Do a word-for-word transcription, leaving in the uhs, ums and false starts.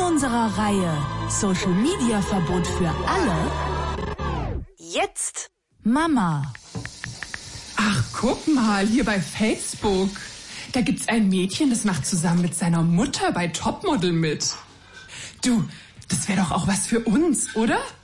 unserer Reihe Social Media Verbot für alle. Jetzt Mama. Ach, guck mal, hier bei Facebook. Da gibt's ein Mädchen, das macht zusammen mit seiner Mutter bei Topmodel mit. Du, das wäre doch auch was für uns, oder?